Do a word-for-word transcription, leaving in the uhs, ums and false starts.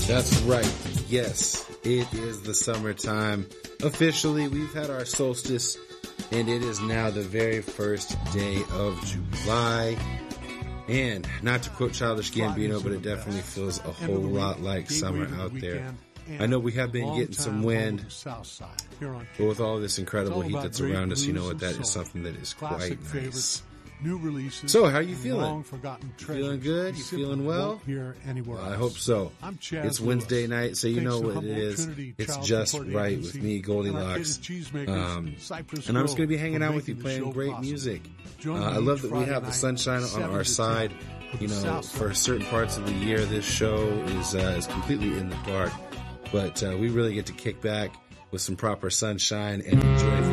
That's right. Yes, it is the summertime. Officially, we've had our solstice, and it is now the very first day of July. And not to quote Childish Gambino, but it definitely feels a whole lot like summer out there. I know we have been getting some wind, but with all this incredible heat that's around us, you know what, that is something that is quite nice. New releases. So, how are you feeling? You feeling good? You feeling well? Here anywhere well I hope so. I'm Chaz it's Wednesday Lewis. night, so you Thanks know what Humboldt it is. Trinity It's Child just Support right Agency with me, Goldilocks. Um, and I'm just going to be hanging out with you, playing great possible. music. Uh, I love that we have the sunshine on our side. You know, for certain parts of the year, this show is uh, is completely in the dark. But uh, we really get to kick back with some proper sunshine and enjoy